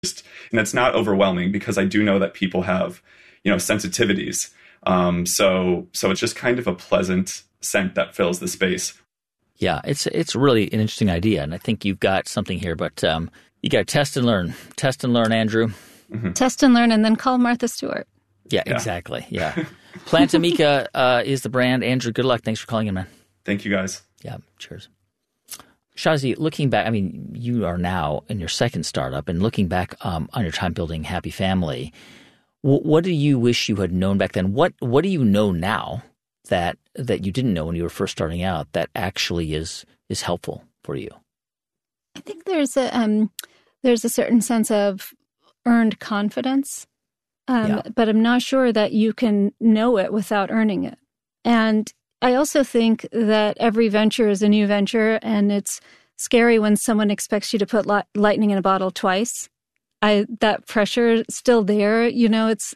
And it's not overwhelming because I do know that people have, sensitivities. So it's just kind of a pleasant scent that fills the space. Yeah, it's really an interesting idea, and I think you've got something here. But you got to test and learn. Test and learn, Andrew. Mm-hmm. Test and learn, and then call Martha Stewart. Yeah, exactly. Yeah. Plantamika is the brand. Andrew, good luck. Thanks for calling in, man. Thank you, guys. Yeah, cheers. Shazi, looking back, you are now in your second startup, and looking back on your time building Happy Family, what do you wish you had known back then? What do you know now that you didn't know when you were first starting out that actually is helpful for you? I think there's a certain sense of earned confidence, but I'm not sure that you can know it without earning it. And I also think that every venture is a new venture, and it's scary when someone expects you to put lightning in a bottle twice. That pressure is still there. It's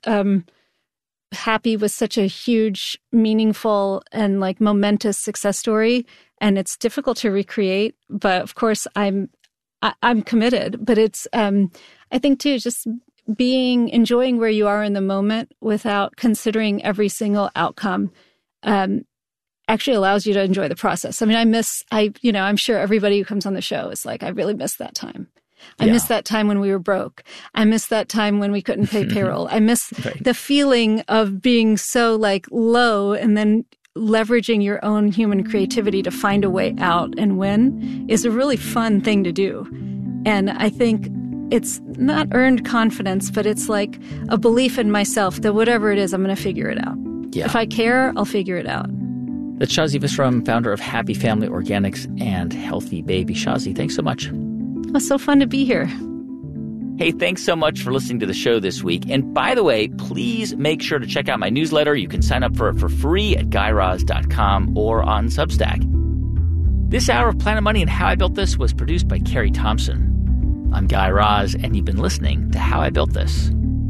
Happy was such a huge, meaningful, and momentous success story, and it's difficult to recreate. But of course, I'm committed. But it's I think too, just enjoying where you are in the moment without considering every single outcome. Actually allows you to enjoy the process. I'm sure everybody who comes on the show is like, I really miss that time. I miss that time when we were broke. I miss that time when we couldn't pay payroll. I miss the feeling of being so low and then leveraging your own human creativity to find a way out and win is a really fun thing to do. And I think it's not earned confidence, but it's like a belief in myself that whatever it is, I'm going to figure it out. Yeah. If I care, I'll figure it out. That's Shazi Visram, founder of Happy Family Organics and Healthy Baby. Shazi, thanks so much. It was so fun to be here. Hey, thanks so much for listening to the show this week. And by the way, please make sure to check out my newsletter. You can sign up for it for free at GuyRaz.com or on Substack. This hour of Planet Money and How I Built This was produced by Carrie Thompson. I'm Guy Raz, and you've been listening to How I Built This.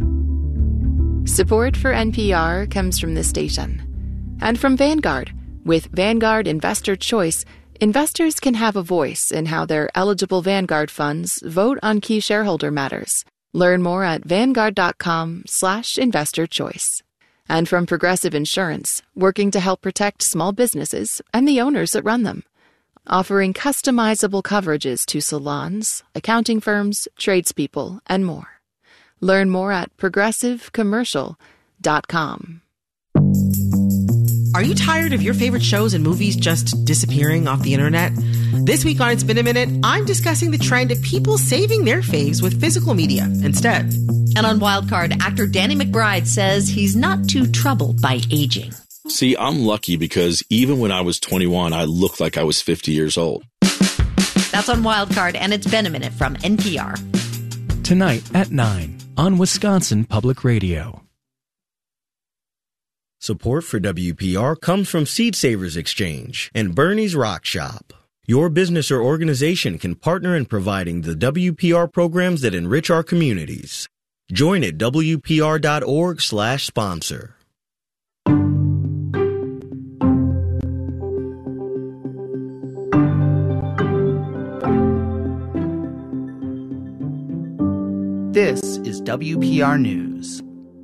Support for NPR comes from this station and from Vanguard. With Vanguard Investor Choice, investors can have a voice in how their eligible Vanguard funds vote on key shareholder matters. Learn more at Vanguard.com/investorchoice. And from Progressive Insurance, working to help protect small businesses and the owners that run them. Offering customizable coverages to salons, accounting firms, tradespeople, and more. Learn more at progressivecommercial.com. Are you tired of your favorite shows and movies just disappearing off the internet? This week on It's Been a Minute, I'm discussing the trend of people saving their faves with physical media instead. And on Wildcard, actor Danny McBride says he's not too troubled by aging. See, I'm lucky because even when I was 21, I looked like I was 50 years old. That's on Wildcard, and It's Been a Minute from NPR. Tonight at 9 on Wisconsin Public Radio. Support for WPR comes from Seed Savers Exchange and Bernie's Rock Shop. Your business or organization can partner in providing the WPR programs that enrich our communities. Join at WPR.org/sponsor. This is WPR News.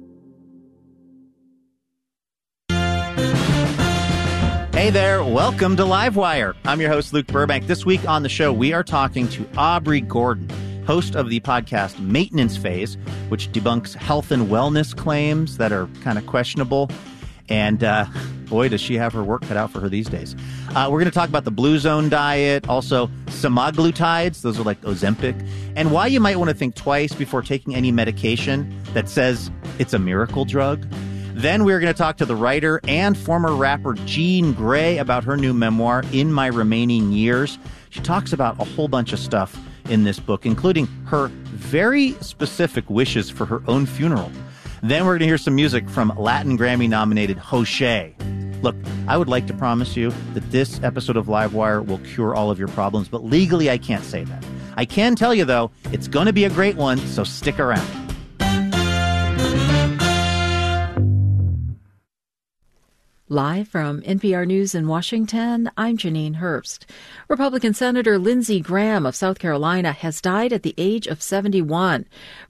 Hey there, welcome to Livewire. I'm your host, Luke Burbank. This week on the show, we are talking to Aubrey Gordon, host of the podcast Maintenance Phase, which debunks health and wellness claims that are kind of questionable. And boy, does she have her work cut out for her these days. We're going to talk about the Blue Zone diet, also semaglutides, those are like Ozempic, and why you might want to think twice before taking any medication that says it's a miracle drug. Then we're going to talk to the writer and former rapper Jean Grae about her new memoir, In My Remaining Years. She talks about a whole bunch of stuff in this book, including her very specific wishes for her own funeral. Then we're going to hear some music from Latin Grammy-nominated José. Look, I would like to promise you that this episode of Livewire will cure all of your problems, but legally I can't say that. I can tell you, though, it's going to be a great one, so stick around. Live from NPR News in Washington, I'm Janine Herbst. Republican Senator Lindsey Graham of South Carolina has died at the age of 71.